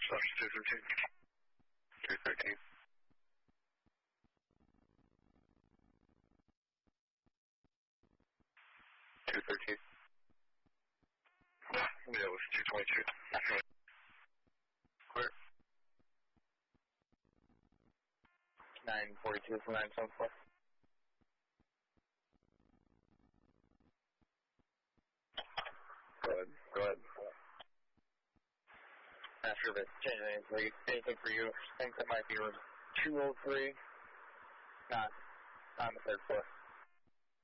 213. 213. 213. Yeah, it was 222. Clear. 942 from 974. Go ahead. After this, anything for you? I think that might be room 203. Not on the third floor.